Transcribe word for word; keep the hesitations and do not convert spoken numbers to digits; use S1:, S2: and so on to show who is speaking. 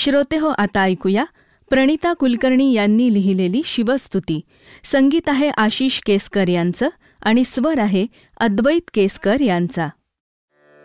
S1: श्रोतेहो, आता ऐकूया प्रणिता कुलकर्णी यांनी लिहिलेली शिवस्तुती. संगीत आहे आशिष केसकर यांचं आणि स्वर आहे अद्वैत केसकर यांचा.